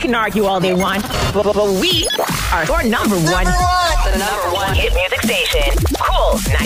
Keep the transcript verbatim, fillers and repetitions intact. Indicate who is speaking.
Speaker 1: can argue all they want, but, but we are your number one.
Speaker 2: Number one.
Speaker 1: The number one hit music station. Cool